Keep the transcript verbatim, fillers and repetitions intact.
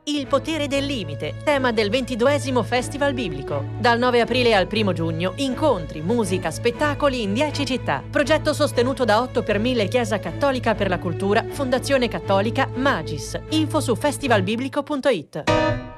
Il potere del limite, tema del ventiduesimo Festival Biblico. Dal nove aprile al primo giugno, incontri, musica, spettacoli in dieci città. Progetto sostenuto da otto per mille Chiesa Cattolica per la Cultura, Fondazione Cattolica Magis. Info su festivalbiblico punto it.